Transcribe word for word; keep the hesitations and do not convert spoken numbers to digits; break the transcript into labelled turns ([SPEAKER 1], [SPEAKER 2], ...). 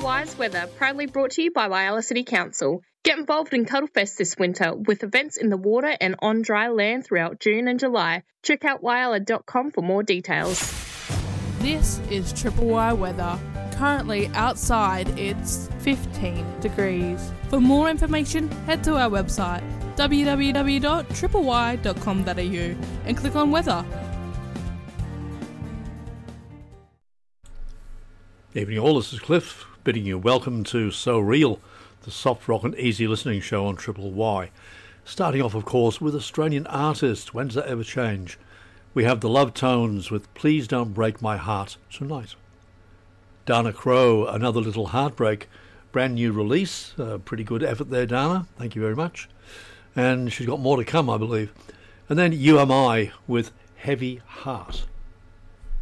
[SPEAKER 1] Wise Weather, proudly brought to you by Whyalla City Council. Get involved in Cuddlefest this winter with events in the water and on dry land throughout June and July. Check out whyalla dot com for more details.
[SPEAKER 2] This is Triple Y Weather. Currently outside it's fifteen degrees. For more information, head to our website w w w dot triple y dot com dot a u and click on weather.
[SPEAKER 3] Evening all, this is Cliff, bidding you welcome to So Real, the soft rock and easy listening show on Triple Y. Starting off, of course, with Australian artist, When Does That Ever Change? We have the Love Tones with Please Don't Break My Heart Tonight. Dana Crow, Another Little Heartbreak, brand new release, uh, pretty good effort there, Dana, thank you very much. And she's got more to come, I believe. And then You Am I with Heavy Heart.